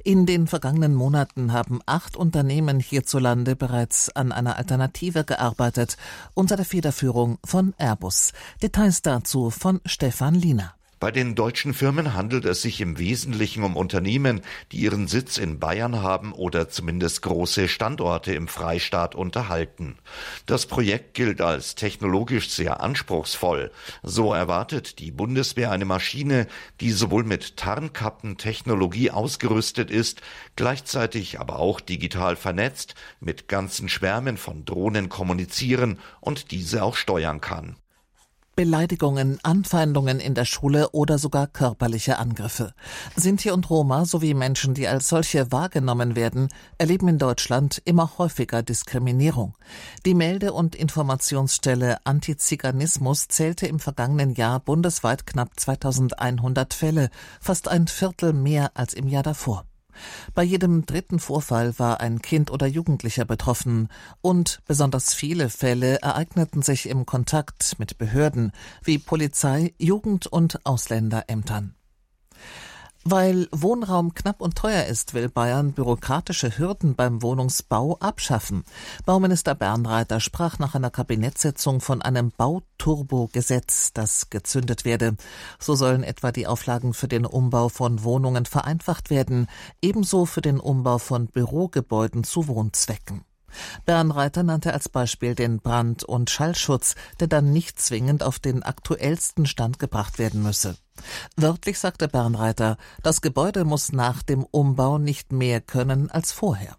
In den vergangenen Monaten haben 8 Unternehmen hierzulande bereits an einer Alternative gearbeitet, unter der Federführung von Airbus. Details dazu von Stefan Liener. Bei den deutschen Firmen handelt es sich im Wesentlichen um Unternehmen, die ihren Sitz in Bayern haben oder zumindest große Standorte im Freistaat unterhalten. Das Projekt gilt als technologisch sehr anspruchsvoll. So erwartet die Bundeswehr eine Maschine, die sowohl mit Tarnkappentechnologie ausgerüstet ist, gleichzeitig aber auch digital vernetzt, mit ganzen Schwärmen von Drohnen kommunizieren und diese auch steuern kann. Beleidigungen, Anfeindungen in der Schule oder sogar körperliche Angriffe. Sinti und Roma sowie Menschen, die als solche wahrgenommen werden, erleben in Deutschland immer häufiger Diskriminierung. Die Melde- und Informationsstelle Antiziganismus zählte im vergangenen Jahr bundesweit knapp 2100 Fälle, fast ein Viertel mehr als im Jahr davor. Bei jedem 3. Vorfall war ein Kind oder Jugendlicher betroffen und besonders viele Fälle ereigneten sich im Kontakt mit Behörden wie Polizei, Jugend- und Ausländerämtern. Weil Wohnraum knapp und teuer ist, will Bayern bürokratische Hürden beim Wohnungsbau abschaffen. Bauminister Bernreiter sprach nach einer Kabinettssitzung von einem Bauturbo-Gesetz, das gezündet werde. So sollen etwa die Auflagen für den Umbau von Wohnungen vereinfacht werden, ebenso für den Umbau von Bürogebäuden zu Wohnzwecken. Bernreiter nannte als Beispiel den Brand- und Schallschutz, der dann nicht zwingend auf den aktuellsten Stand gebracht werden müsse. Wörtlich sagte Bernreiter, das Gebäude muss nach dem Umbau nicht mehr können als vorher.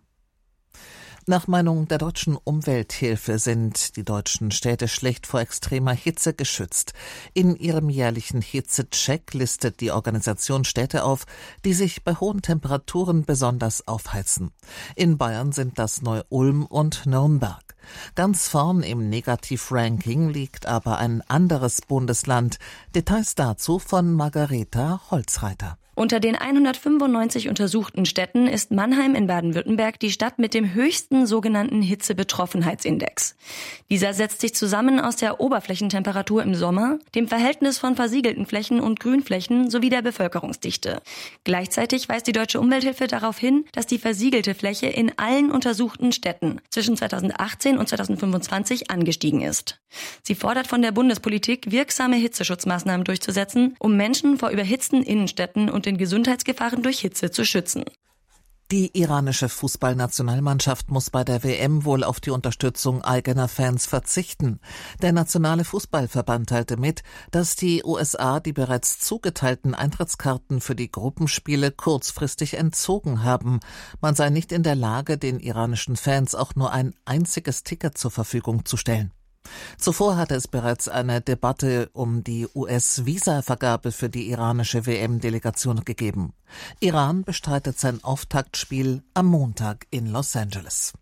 Nach Meinung der Deutschen Umwelthilfe sind die deutschen Städte schlecht vor extremer Hitze geschützt. In ihrem jährlichen Hitzecheck listet die Organisation Städte auf, die sich bei hohen Temperaturen besonders aufheizen. In Bayern sind das Neu-Ulm und Nürnberg. Ganz vorn im Negativ-Ranking liegt aber ein anderes Bundesland. Details dazu von Margareta Holzreiter. Unter den 195 untersuchten Städten ist Mannheim in Baden-Württemberg die Stadt mit dem höchsten sogenannten Hitzebetroffenheitsindex. Dieser setzt sich zusammen aus der Oberflächentemperatur im Sommer, dem Verhältnis von versiegelten Flächen und Grünflächen sowie der Bevölkerungsdichte. Gleichzeitig weist die Deutsche Umwelthilfe darauf hin, dass die versiegelte Fläche in allen untersuchten Städten zwischen 2018 und 2025 angestiegen ist. Sie fordert von der Bundespolitik, wirksame Hitzeschutzmaßnahmen durchzusetzen, um Menschen vor überhitzten Innenstädten und den Gesundheitsgefahren durch Hitze zu schützen. Die iranische Fußballnationalmannschaft muss bei der WM wohl auf die Unterstützung eigener Fans verzichten. Der nationale Fußballverband teilte mit, dass die USA die bereits zugeteilten Eintrittskarten für die Gruppenspiele kurzfristig entzogen haben. Man sei nicht in der Lage, den iranischen Fans auch nur ein einziges Ticket zur Verfügung zu stellen. Zuvor hatte es bereits eine Debatte um die US-Visa-Vergabe für die iranische WM-Delegation gegeben. Iran bestreitet sein Auftaktspiel am Montag in Los Angeles.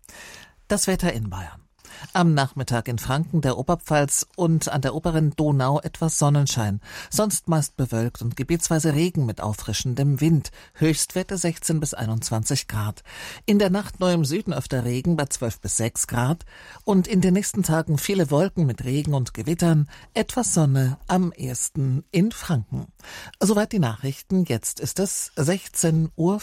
Das Wetter in Bayern. Am Nachmittag in Franken, der Oberpfalz und an der oberen Donau etwas Sonnenschein. Sonst meist bewölkt und gebietsweise Regen mit auffrischendem Wind. Höchstwerte 16 bis 21 Grad. In der Nacht neu im Süden öfter Regen bei 12 bis 6 Grad. Und in den nächsten Tagen viele Wolken mit Regen und Gewittern. Etwas Sonne am ehesten in Franken. Soweit die Nachrichten. Jetzt ist es 16:04 Uhr.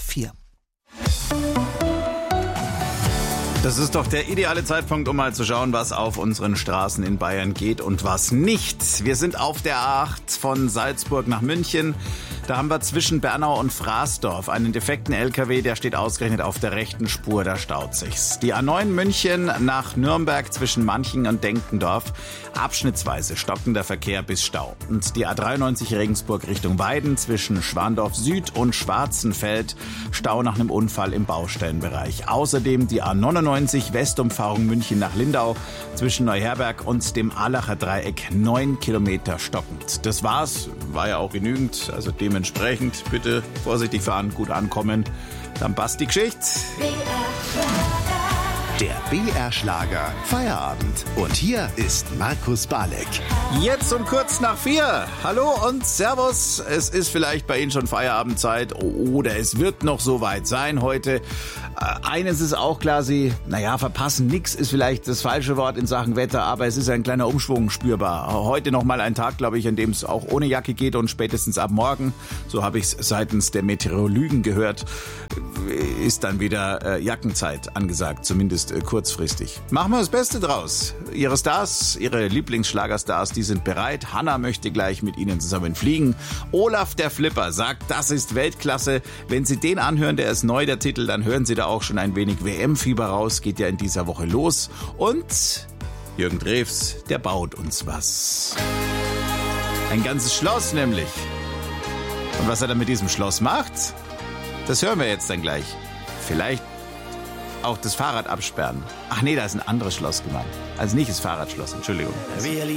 Das ist doch der ideale Zeitpunkt, um mal zu schauen, was auf unseren Straßen in Bayern geht und was nicht. Wir sind auf der A8 von Salzburg nach München. Da haben wir zwischen Bernau und Fraßdorf einen defekten LKW, der steht ausgerechnet auf der rechten Spur, da staut sich's. Die A9 München nach Nürnberg zwischen Manching und Denkendorf. Abschnittsweise stockender Verkehr bis Stau. Und die A93 Regensburg Richtung Weiden zwischen Schwandorf Süd und Schwarzenfeld. Stau nach einem Unfall im Baustellenbereich. Außerdem die A99 Westumfahrung München nach Lindau zwischen Neuherberg und dem Allacher Dreieck 9 Kilometer stockend. Das war's, war ja auch genügend, also dementsprechend bitte vorsichtig fahren, gut ankommen, dann passt die Geschichte. Der BR-Schlager Feierabend. Und hier ist Markus Balek. Jetzt um kurz nach 4. Hallo und Servus. Es ist vielleicht bei Ihnen schon Feierabendzeit oder es wird noch soweit sein heute. Eines ist auch klar, Sie, verpassen nix ist vielleicht das falsche Wort in Sachen Wetter, aber es ist ein kleiner Umschwung spürbar. Heute nochmal ein Tag, glaube ich, an dem es auch ohne Jacke geht und spätestens ab morgen, so habe ich es seitens der Meteorologen gehört, ist dann wieder Jackenzeit angesagt, zumindest kurzfristig. Machen wir das Beste draus. Ihre Stars, Ihre Lieblingsschlagerstars, die sind bereit. Hanna möchte gleich mit Ihnen zusammen fliegen. Olaf der Flipper sagt, das ist Weltklasse. Wenn Sie den anhören, der ist neu, der Titel, dann hören Sie da auch schon ein wenig WM-Fieber raus. Geht ja in dieser Woche los. Und Jürgen Drews, der baut uns was. Ein ganzes Schloss nämlich. Und was er dann mit diesem Schloss macht, das hören wir jetzt dann gleich. Vielleicht auch das Fahrrad absperren. Ach nee, da ist ein anderes Schloss gemeint. Also nicht das Fahrradschloss, Entschuldigung.